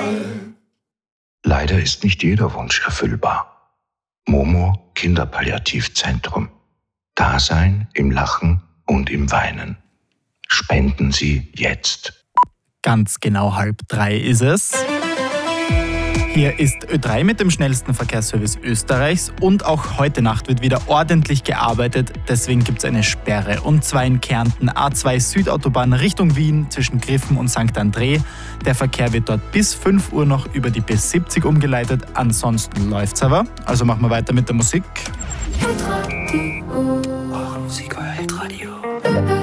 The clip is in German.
Leider ist nicht jeder Wunsch erfüllbar. Momo Kinderpalliativzentrum. Dasein im Lachen und im Weinen. Spenden Sie jetzt. Ganz genau 2:30 ist es. Hier ist Ö3 mit dem schnellsten Verkehrsservice Österreichs und auch heute Nacht wird wieder ordentlich gearbeitet, deswegen gibt es eine Sperre. Und zwar in Kärnten A2 Südautobahn Richtung Wien zwischen Griffen und St. André. Der Verkehr wird dort bis 5 Uhr noch über die B70 umgeleitet, ansonsten läuft's aber. Also machen wir weiter mit der Musik. Eure Musik, euer Hitradio.